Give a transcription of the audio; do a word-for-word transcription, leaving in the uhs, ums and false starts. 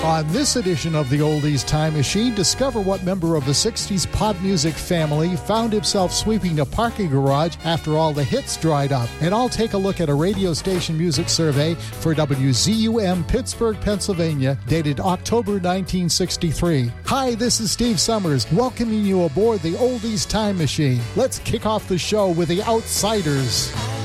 On this edition of the Oldies Time Machine, discover what member of the sixties pop music family found himself sweeping a parking garage after all the hits dried up. And I'll take a look at a radio station music survey for W Z U M Pittsburgh, Pennsylvania, dated October nineteen sixty-three. Hi, this is Steve Summers, welcoming you aboard the Oldies Time Machine. Let's kick off the show with the Outsiders.